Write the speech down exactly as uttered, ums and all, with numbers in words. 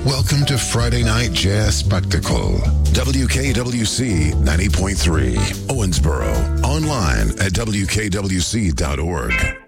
Welcome to Friday Night Jazz Spectacle. W K W C ninety point three, Owensboro. Online at W K W C dot org.